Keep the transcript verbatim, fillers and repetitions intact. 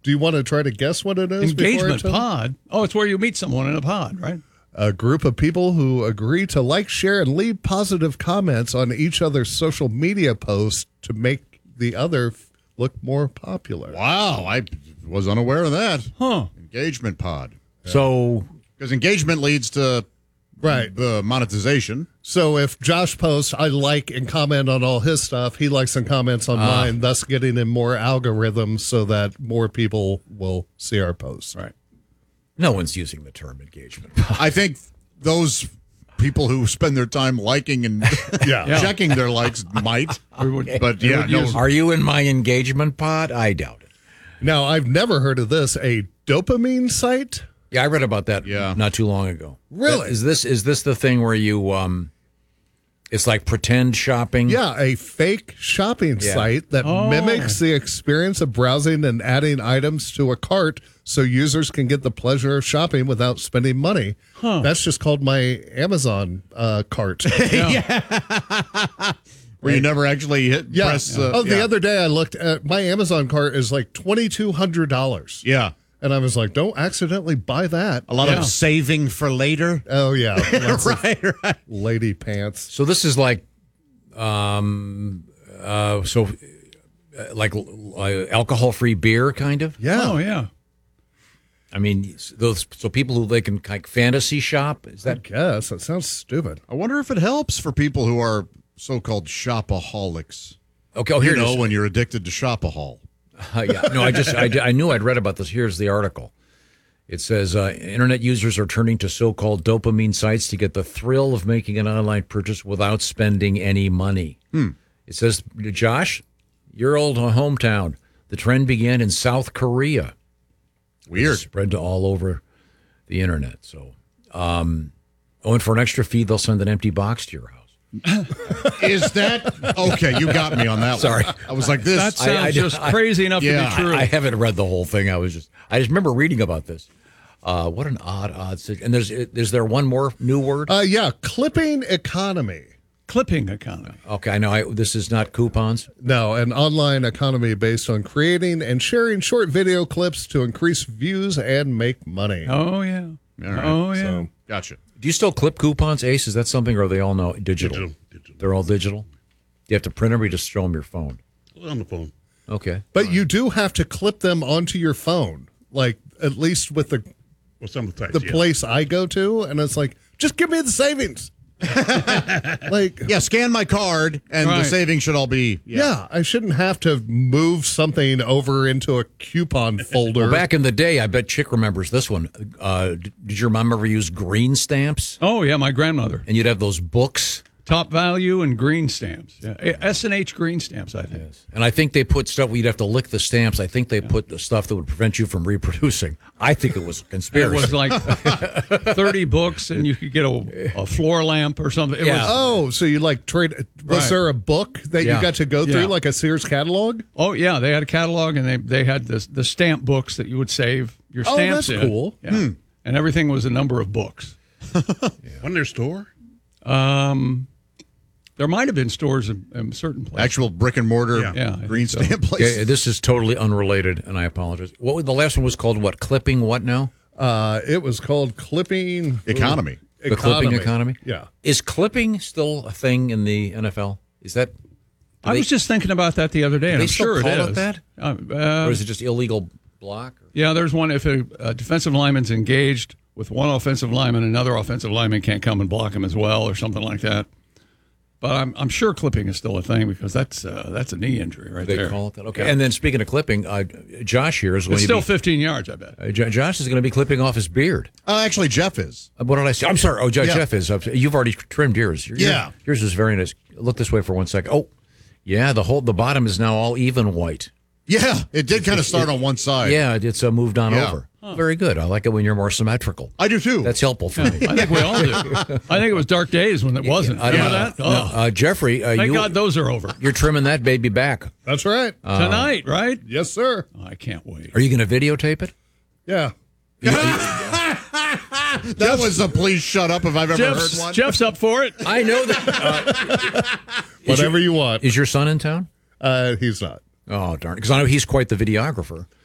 Do you want to try to guess what it is? Engagement pod. Oh, it's where you meet someone in a pod, right? A group of people who agree to like, share, and leave positive comments on each other's social media posts to make the other look more popular. Wow, I was unaware of that. Huh. Engagement pod. So, because engagement leads to right the monetization. So if Josh posts, I like and comment on all his stuff, he likes and comments on Ah. mine, thus getting in more algorithms so that more people will see our posts. Right. no one's using the term engagement. I think those people who spend their time liking and Yeah. checking their likes might. Okay. But yeah, no. Are you in my engagement pod? I doubt it. Now, I've never heard of this, a dopamine site. Yeah, I read about that Yeah. not too long ago. Really? Is this is this the thing where you um it's like pretend shopping? Yeah, a fake shopping Yeah. site that Oh. mimics the experience of browsing and adding items to a cart so users can get the pleasure of shopping without spending money. That's just called my Amazon uh, cart. Where you never actually hit Yeah. press. Uh, oh, the yeah. other day I looked at my Amazon cart is like twenty-two hundred dollars. Yeah. And I was like, don't accidentally buy that. A lot Yeah. of saving for later. Oh, yeah. Lots of right, right. lady pants. So this is like um uh so uh, like uh, alcohol-free beer kind of? Yeah. Oh, yeah. I mean, those so people who they can like fantasy shop, is I that guess. That sounds stupid. I wonder if it helps for people who are so-called shopaholics. Okay, oh, here you it know, is. when you're addicted to shopahol. Uh, yeah. No, I just I, I knew I'd read about this. Here's the article. It says uh, internet users are turning to so-called dopamine sites to get the thrill of making an online purchase without spending any money. Hmm. It says, Josh, your old hometown. The trend began in South Korea. Weird. It spread to all over the internet. So, um, oh, and for an extra fee, they'll send an empty box to your house. Is that okay? You got me on that. Sorry. one. I was like this. That sounds I- I- just I- crazy enough yeah, to be true. I haven't read the whole thing. I was just, I just remember reading about this. Uh, what an odd, odd situation. And there's, is there one more new word? Uh, yeah, clipping economy. Clipping economy. Okay, I know. I, this is not coupons. No, an online economy based on creating and sharing short video clips to increase views and make money. Oh, yeah. All right. Oh, yeah. So, Gotcha. Do you still clip coupons, Ace? Is that something, or are they all now digital? Digital, digital. They're all digital? You have to print them or you just show them your phone? On the phone. Okay. but you do have to clip them onto your phone, like at least with the Well, some of the the types, yeah. place I go to, and it's like, just give me the savings. Like, Yeah, scan my card, and the Right. savings should all be. yeah. I shouldn't have to move something over into a coupon folder. Well, back in the day, I bet Chick remembers this one. Uh, did your mom ever use green stamps? Oh, yeah, my grandmother. And you'd have those books. Top value and green stamps. Yeah. S and H green stamps, I think. And I think they put stuff where you'd have to lick the stamps. I think they put the stuff that would prevent you from reproducing. I think it was a It conspiracy. was like thirty books, and you could get a, a floor lamp or something. It Yeah. was, Oh, so you like trade? Was Right. there a book that Yeah. you got to go through, Yeah. like a Sears catalog? oh, yeah, they had a catalog, and they, they had the, the stamp books that you would save your Oh, stamps that's in. cool. Yeah. And everything was a number of books. Wasn't there a store? Um, there might have been stores in, in certain places. Actual brick and mortar Yeah. Yeah, I green think so. stamp place. Okay, this is totally unrelated, and I apologize. What was, the last one was called what? Clipping what now? Uh, it was called clipping Economy. The clipping economy? Yeah. Is clipping still a thing in the N F L? Is that? do I they- was just thinking about that the other day, and they I'm still sure it call it is. that? Uh, uh, or is it just illegal block? Or? yeah, there's one. If a, a defensive lineman's engaged with one offensive lineman, another offensive lineman can't come and block him as well, or something like that. But I'm I'm sure clipping is still a thing because that's uh, that's a knee injury right They there. call it that. Okay. Yeah. And then speaking of clipping, uh, Josh here is going It's to still be, fifteen yards, I bet. uh, Jo- Josh is going to be clipping off his beard. Uh, actually, Jeff is. Uh, What did I say? I'm sorry. Oh, Jo- Yeah. Jeff is. Uh, you've already trimmed yours. Your- your- Yeah. Yours is very nice. Look this way for one second. Oh, yeah. The whole the bottom is now all even white. Yeah, it did kind of start on one side. Yeah, it's uh, moved on Yeah. over. Very good. I like it when you're more symmetrical. I do too. That's helpful for me. I think we all do. I think it was dark days when it wasn't. I Remember don't that? know. Oh, Uh, Jeffrey, uh, thank you, God those are over. you're trimming that baby back. That's right. Tonight, right? Yes, sir. Oh, I can't wait. Are you going to videotape it? Yeah. that was a please shut up if I've ever Jeff's, heard one. Jeff's up for it. I know that. Whatever you want. Is your son in town? Uh, he's not. Oh, darn. Because I know he's quite the videographer.